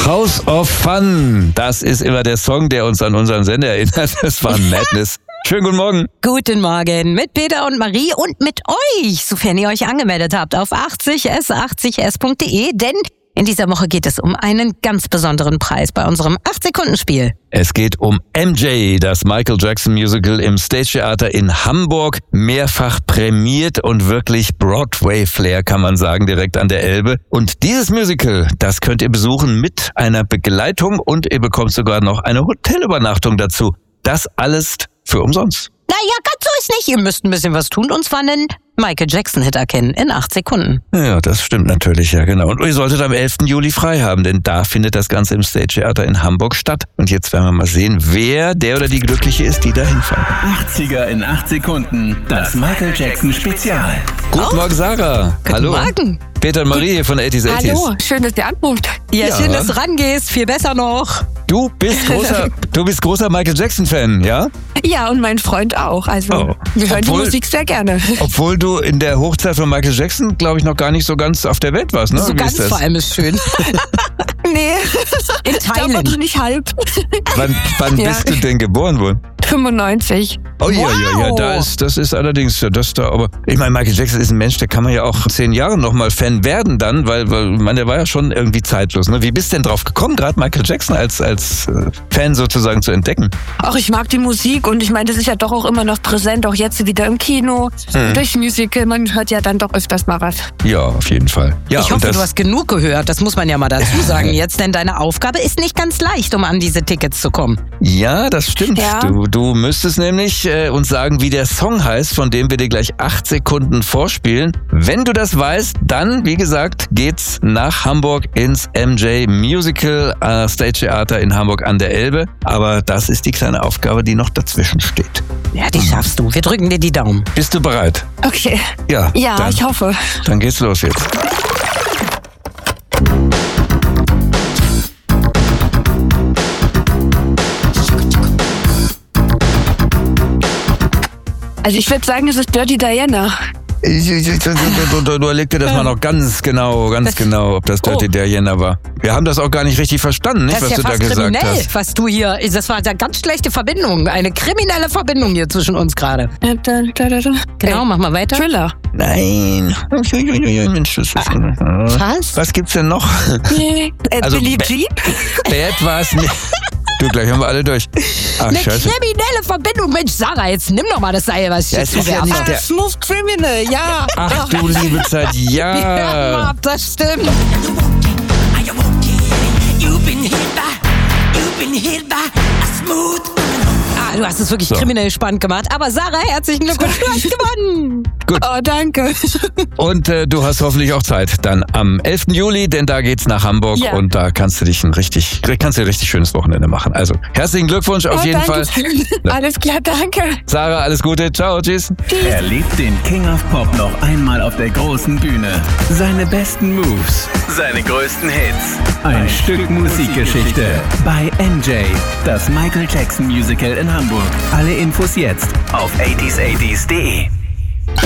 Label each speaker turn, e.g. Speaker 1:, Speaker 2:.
Speaker 1: House of Fun. Das ist immer der Song, der uns an unseren Sender erinnert. Das war Madness. Schönen guten Morgen.
Speaker 2: Guten Morgen mit Peter und Marie und mit euch, sofern ihr euch angemeldet habt auf 80s80s.de, denn in dieser Woche geht es um einen ganz besonderen Preis bei unserem 8-Sekunden-Spiel.
Speaker 1: Es geht um MJ, das Michael Jackson Musical im Stage Theater in Hamburg. Mehrfach prämiert und wirklich Broadway-Flair, kann man sagen, direkt an der Elbe. Und dieses Musical, das könnt ihr besuchen mit einer Begleitung und ihr bekommt sogar noch eine Hotelübernachtung dazu. Das alles für umsonst.
Speaker 2: Naja, ganz so ist nicht. Ihr müsst ein bisschen was tun und zwar einen Michael Jackson-Hit erkennen in 8 Sekunden.
Speaker 1: Ja, das stimmt natürlich, ja genau. Und ihr solltet am 11. Juli frei haben, denn da findet das Ganze im Stage Theater in Hamburg statt. Und jetzt werden wir mal sehen, wer der oder die Glückliche ist, die da hinfahren.
Speaker 3: 80er in 8 Sekunden, das Michael Jackson Spezial.
Speaker 1: Guten Morgen, Sarah.
Speaker 2: Hallo. Guten Morgen.
Speaker 1: Peter und Marie hier von 80s.
Speaker 4: Hallo, schön, dass ihr anruft.
Speaker 2: Ja, schön, dass du rangehst. Viel besser noch.
Speaker 1: Du bist großer Michael Jackson-Fan, ja?
Speaker 4: Ja, und mein Freund auch. Also, wir hören die Musik sehr gerne.
Speaker 1: Obwohl du in der Hochzeit von Michael Jackson, glaube ich, noch gar nicht so ganz auf der Welt warst, ne?
Speaker 2: So ganz vor allem ist schön.
Speaker 4: Nee,
Speaker 2: in Thailand.
Speaker 4: Ich nicht halb.
Speaker 1: Wann bist du denn geboren worden?
Speaker 4: 95.
Speaker 1: Oh ja, das ist allerdings, aber ich meine, Michael Jackson ist ein Mensch, der kann man ja auch 10 Jahre nochmal Fan werden dann, weil der war ja schon irgendwie zeitlos, ne? Wie bist du denn drauf gekommen, gerade Michael Jackson als Fan sozusagen zu entdecken?
Speaker 4: Ach, ich mag die Musik und ich meine, das ist ja doch auch immer noch präsent, auch jetzt wieder im Kino, durch Musical, man hört ja dann doch öfters mal was.
Speaker 1: Ja, auf jeden Fall. Ja,
Speaker 2: ich hoffe, du hast genug gehört, das muss man ja mal dazu sagen jetzt, denn deine Aufgabe ist nicht ganz leicht, um an diese Tickets zu kommen.
Speaker 1: Ja, das stimmt.
Speaker 4: Ja.
Speaker 1: Du müsstest nämlich uns sagen, wie der Song heißt, von dem wir dir gleich 8 Sekunden vorspielen. Wenn du das weißt, dann, wie gesagt, geht's nach Hamburg ins MJ Musical Stage Theater in Hamburg an der Elbe. Aber das ist die kleine Aufgabe, die noch dazwischen steht.
Speaker 2: Ja, die schaffst du. Wir drücken dir die Daumen.
Speaker 1: Bist du bereit?
Speaker 4: Okay.
Speaker 1: Ja, dann,
Speaker 4: ich hoffe.
Speaker 1: Dann geht's los jetzt.
Speaker 4: Also ich würde sagen, es ist Dirty Diana.
Speaker 1: Überleg dir das mal noch ganz genau, ob das Dirty Diana war. Wir haben das auch gar nicht richtig verstanden, nicht, was du da gesagt hast.
Speaker 2: Was du hier, das war eine ganz schlechte Verbindung, eine kriminelle Verbindung hier zwischen uns gerade. Genau, mach mal weiter.
Speaker 4: Thriller.
Speaker 1: Nein. Was gibt's denn noch?
Speaker 4: Billie Jean?
Speaker 1: Bad war's nicht. Du, gleich haben wir alle durch. Ach,
Speaker 2: eine
Speaker 1: Scheiße.
Speaker 2: kriminelle Verbindung. Mensch, Sarah, jetzt nimm doch mal das Seil, was ich
Speaker 1: ist ja nicht der...
Speaker 4: Smooth Criminal, ja.
Speaker 1: Ach du liebe Zeit, ja.
Speaker 2: Ja, das stimmt. Du hast es wirklich kriminell spannend gemacht. Aber Sarah, herzlichen Glückwunsch, du hast gewonnen.
Speaker 1: Gut.
Speaker 4: Oh, danke.
Speaker 1: Und du hast hoffentlich auch Zeit dann am 11. Juli, denn da geht's nach Hamburg und da kannst du ein richtig schönes Wochenende machen. Also, herzlichen Glückwunsch auf jeden Fall.
Speaker 4: Alles klar, danke.
Speaker 1: Sarah, alles Gute. Ciao, tschüss.
Speaker 3: Erlebt den King of Pop noch einmal auf der großen Bühne. Seine besten Moves, seine größten Hits. Ein Stück Musikgeschichte bei MJ, das Michael Jackson Musical in Hamburg. Alle Infos jetzt auf 80s80s.de.